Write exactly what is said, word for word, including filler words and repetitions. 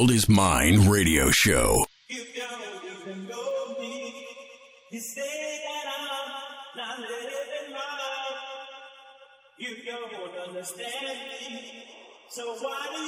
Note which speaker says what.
Speaker 1: World is Mine radio show.
Speaker 2: You don't even know me. You say that I'm not living my life. You don't understand me. So why do you